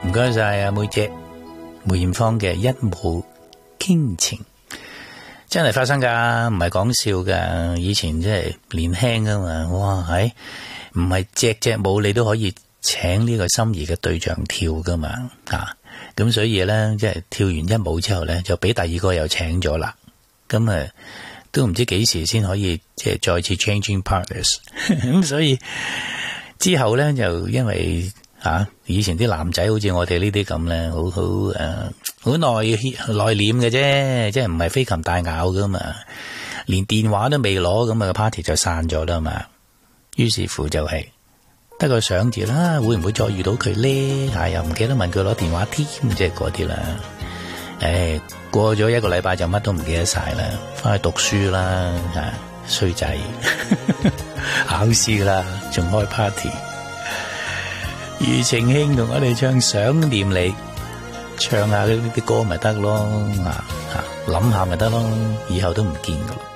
唔該晒啊妹姐梅艷芳嘅一舞傾情，真係發生噶，唔係講笑噶。以前真係年輕噶嘛，哇係唔係隻舞你都可以請呢個心儀嘅對象跳噶嘛啊！咁所以咧，即係跳完一舞之後咧，就俾第二個又請咗啦。咁啊，都唔知幾時先可以即係再次 changing partners。咁所以之後咧，就因為以前啲男仔好似我哋呢啲咁咧，好內斂嘅啫，即係唔係飛禽大咬噶嘛，連電話都未攞，咁啊個 party 就散咗啦嘛。於是乎就係得個想字啦，會唔會再遇到佢咧？又唔記得問佢攞電話添，即係嗰啲啦。過咗一個禮拜就乜都唔記得晒啦，翻去讀書啦，衰仔考試啦，仲開 party。庾澄慶同我哋唱想念你，唱下呢啲歌咪得咯，諗下咪得咯，以後都唔見噶啦。